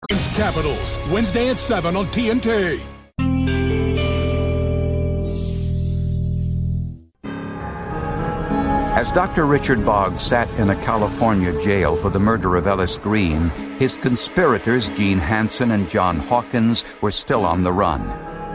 Capitals, Wednesday at 7 on TNT. As Dr. Richard Boggs sat in a California jail for the murder of Ellis Green, his conspirators Gene Hansen and John Hawkins were still on the run.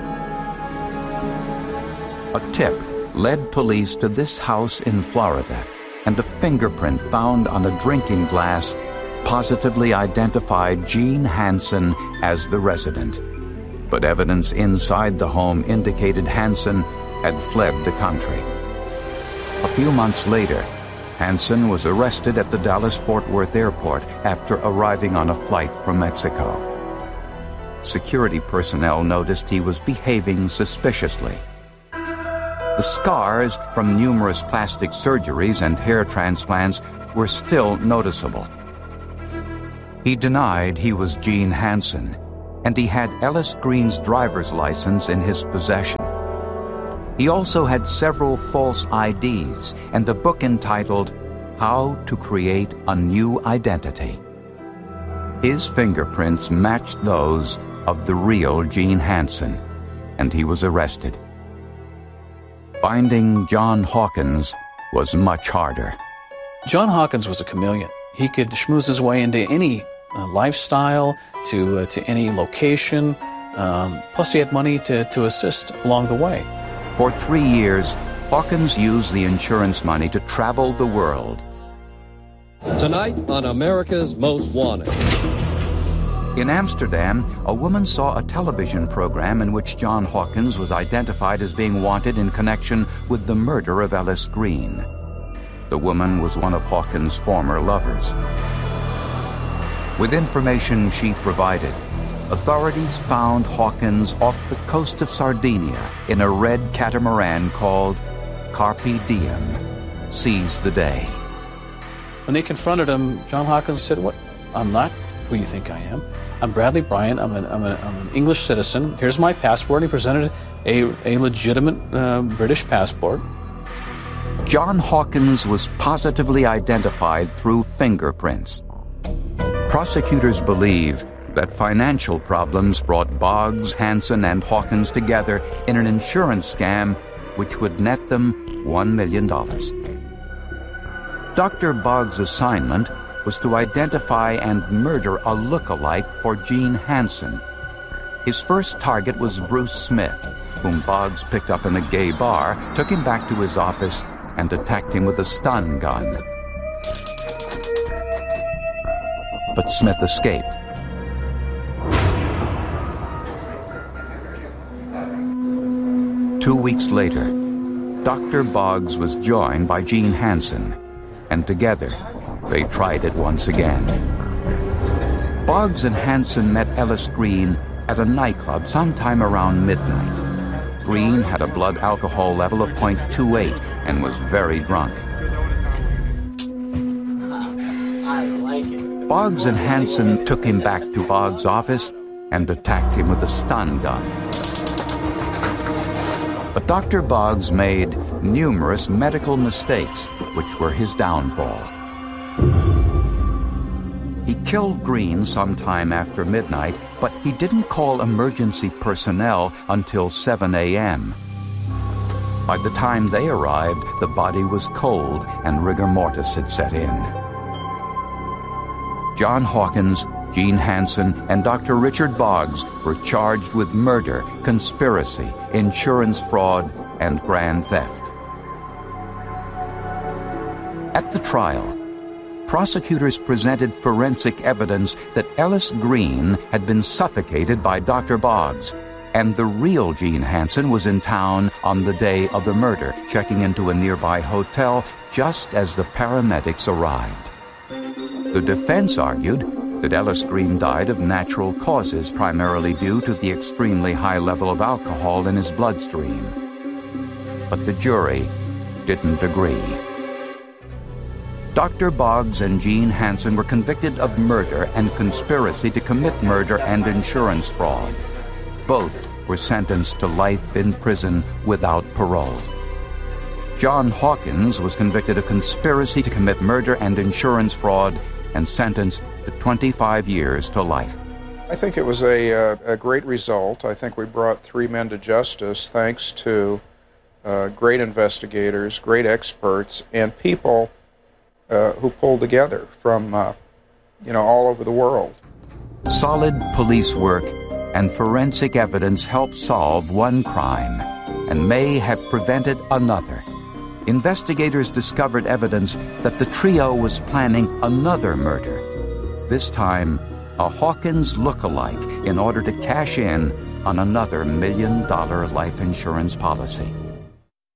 A tip led police to this house in Florida, and a fingerprint found on a drinking glass positively identified Gene Hansen as the resident. But evidence inside the home indicated Hansen had fled the country. A few months later, Hansen was arrested at the Dallas-Fort Worth airport after arriving on a flight from Mexico. Security personnel noticed he was behaving suspiciously. The scars from numerous plastic surgeries and hair transplants were still noticeable. He denied he was Gene Hansen, and he had Ellis Green's driver's license in his possession. He also had several false IDs and a book entitled How to Create a New Identity. His fingerprints matched those of the real Gene Hansen, and he was arrested. Finding John Hawkins was much harder. John Hawkins was a chameleon. He could schmooze his way into any lifestyle, to any location. Plus he had money to assist along the way. For 3 years, Hawkins used the insurance money to travel the world. Tonight on America's Most Wanted. In Amsterdam, a woman saw a television program in which John Hawkins was identified as being wanted in connection with the murder of Ellis Green. The woman was one of Hawkins' former lovers. With information she provided, authorities found Hawkins off the coast of Sardinia in a red catamaran called Carpe Diem, Seize the Day. When they confronted him, John Hawkins said, "What? I'm not who you think I am. I'm Bradley Bryant. I'm an English citizen. Here's my passport." He presented a legitimate British passport. John Hawkins was positively identified through fingerprints. Prosecutors believe that financial problems brought Boggs, Hansen, and Hawkins together in an insurance scam which would net them $1 million. Dr. Boggs' assignment was to identify and murder a look-alike for Gene Hansen. His first target was Bruce Smith, whom Boggs picked up in a gay bar, took him back to his office, and attacked him with a stun gun. But Smith escaped. Two weeks later, Dr. Boggs was joined by Gene Hansen, and together they tried it once again. Boggs and Hansen met Ellis Green at a nightclub sometime around midnight. Green had a blood alcohol level of 0.28 and was very drunk. Boggs and Hansen took him back to Boggs' office and attacked him with a stun gun. But Dr. Boggs made numerous medical mistakes, which were his downfall. He killed Green sometime after midnight, but he didn't call emergency personnel until 7 a.m. By the time they arrived, the body was cold and rigor mortis had set in. John Hawkins, Gene Hansen, and Dr. Richard Boggs were charged with murder, conspiracy, insurance fraud, and grand theft. At the trial, prosecutors presented forensic evidence that Ellis Green had been suffocated by Dr. Boggs, and the real Gene Hansen was in town on the day of the murder, checking into a nearby hotel just as the paramedics arrived. The defense argued that Ellis Green died of natural causes, primarily due to the extremely high level of alcohol in his bloodstream. But the jury didn't agree. Dr. Boggs and Gene Hansen were convicted of murder and conspiracy to commit murder and insurance fraud. Both were sentenced to life in prison without parole. John Hawkins was convicted of conspiracy to commit murder and insurance fraud and sentenced to 25 years to life. I think it was a great result. I think we brought 3 men to justice thanks to great investigators, great experts, and people who pulled together from all over the world. Solid police work and forensic evidence helped solve one crime and may have prevented another. Investigators discovered evidence that the trio was planning another murder, this time a Hawkins look-alike, in order to cash in on another $1 million life insurance policy.